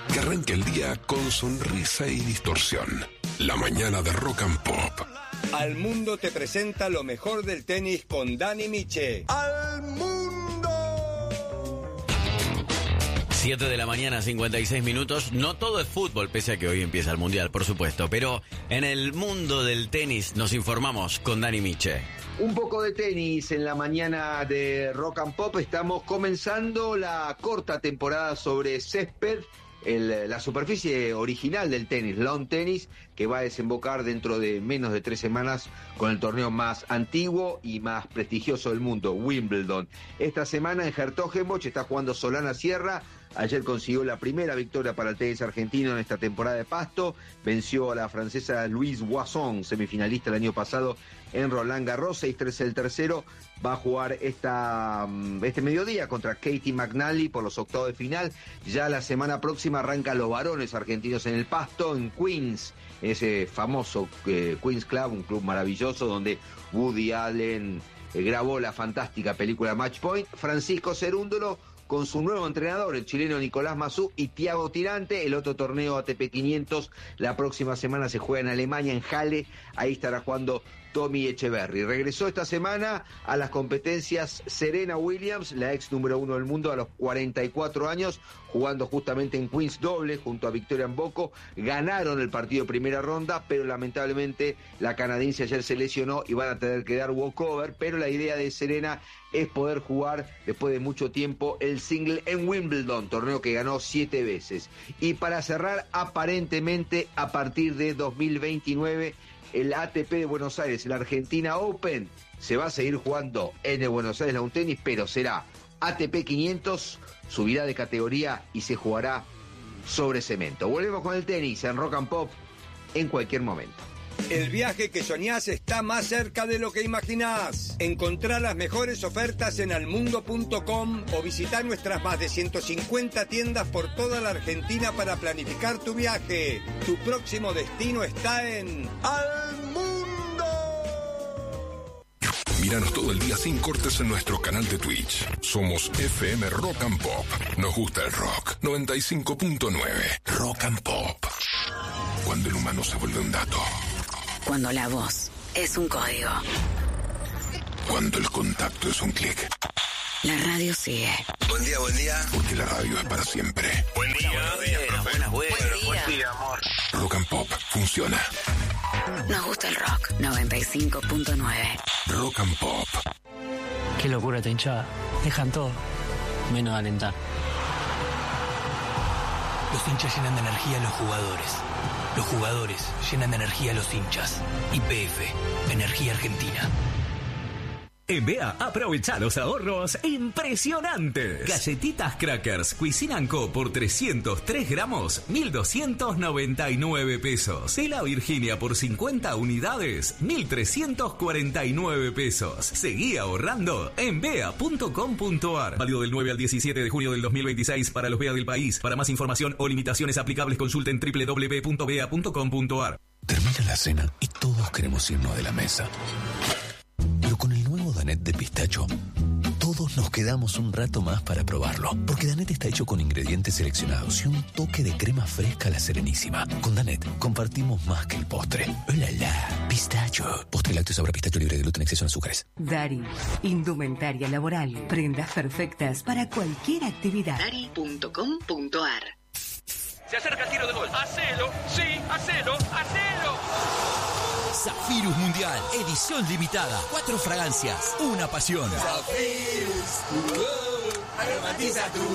Que arranque el día con sonrisa y distorsión. La mañana de Rock and Pop. Al Mundo te presenta lo mejor del tenis con Dani Miche. ¡Al Mundo! 7 de la mañana, 56 minutos. No todo es fútbol, pese a que hoy empieza el Mundial, por supuesto. Pero en el mundo del tenis nos informamos con Dani Miche. Un poco de tenis en la mañana de Rock and Pop. Estamos comenzando la corta temporada sobre césped. La superficie original del tenis, lawn tenis, que va a desembocar dentro de menos de 3 semanas con el torneo más antiguo y más prestigioso del mundo, Wimbledon. Esta semana en Hertogenbosch está jugando Solana Sierra. Ayer consiguió la primera victoria para el tenis argentino en esta temporada de pasto. Venció a la francesa Louise Boisson, semifinalista el año pasado en Roland Garros, 6-3 el tercero. Va a jugar este mediodía contra Katie McNally por los octavos de final. Ya la semana próxima arrancan los varones argentinos en el pasto, en Queens, ese famoso Queens Club, un club maravilloso donde Woody Allen grabó la fantástica película Match Point. Francisco Cerúndolo con su nuevo entrenador, el chileno Nicolás Massú, y Thiago Tirante. El otro torneo ATP 500 la próxima semana se juega en Alemania, en Halle. Ahí estará jugando Tommy Echeverry. Regresó esta semana a las competencias Serena Williams, la ex número 1 del mundo, a los 44 años, jugando justamente en Queens doble junto a Victoria Mboko. Ganaron el partido de primera ronda, pero lamentablemente la canadiense ayer se lesionó y van a tener que dar walkover. Pero la idea de Serena es poder jugar después de mucho tiempo el single en Wimbledon, torneo que ganó 7 veces. Y para cerrar, aparentemente a partir de 2029, el ATP de Buenos Aires, el Argentina Open, se va a seguir jugando en el Buenos Aires Lawn Tennis, pero será ATP 500, subirá de categoría y se jugará sobre cemento. Volvemos con el tenis en Rock and Pop en cualquier momento. El viaje que soñás está más cerca de lo que imaginás. Encontrá las mejores ofertas en almundo.com o visitá nuestras más de 150 tiendas por toda la Argentina para planificar tu viaje. Tu próximo destino está en Al Mundo. Míranos todo el día sin cortes en nuestro canal de Twitch. Somos FM Rock and Pop. Nos gusta el rock. 95.9 Rock and Pop. Cuando el humano se vuelve un dato. Cuando la voz es un código. Cuando el contacto es un clic. La radio sigue. Buen día, buen día. Porque la radio es para siempre. Buen día, Buenas. Buen día, amor. Rock and Pop funciona. Nos gusta el rock. 95.9. Rock and Pop. Qué locura esta hinchada. Dejan todo, menos alentar. Los hinchas llenan de energía a los jugadores. Los jugadores llenan de energía a los hinchas. YPF, Energía Argentina. En BEA, aprovecha los ahorros impresionantes. Galletitas Crackers Cuisine & Co. por 303 gramos, 1.299 pesos. Tela Virginia por 50 unidades, 1.349 pesos. Seguí ahorrando en bea.com.ar. Válido del 9 al 17 de junio del 2026 para los BEA del país. Para más información o limitaciones aplicables, consulten www.bea.com.ar. Termina la cena y todos queremos irnos de la mesa. Pero con el nuevo Danet de pistacho, todos nos quedamos un rato más para probarlo. Porque Danet está hecho con ingredientes seleccionados y un toque de crema fresca a la Serenísima. Con Danet compartimos más que el postre. ¡Oh, la, la! Pistacho. Postre lácteo sabor a pistacho libre de gluten, exceso en azúcares. Dari. Indumentaria laboral. Prendas perfectas para cualquier actividad. Dari.com.ar. Se acerca el tiro de gol. ¡Hacelo! ¡Sí! ¡Hacelo! ¡Hacelo! Zafirus Mundial, edición limitada. 4 fragancias, una pasión. Zafirus, aromatiza tu